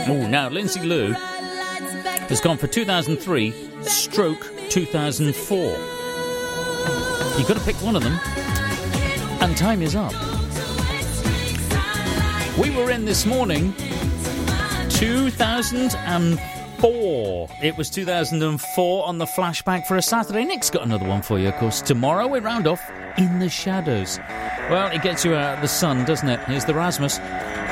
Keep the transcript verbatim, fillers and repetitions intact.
Oh, now Lindsay Lou has gone for two thousand three stroke two thousand four. You've got to pick one of them. And time is up. We were in this morning two thousand four. It was two thousand four on the flashback for a Saturday. Nick's got another one for you, of course. Tomorrow we round off In the Shadows. Well, it gets you out of the sun, doesn't it? Here's the Rasmus.